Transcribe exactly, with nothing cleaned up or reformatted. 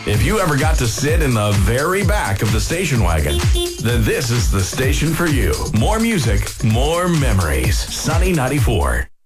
If you ever got to sit in the very back of the station wagon, then this is the station for you. More music, more memories. Sunny ninety-four.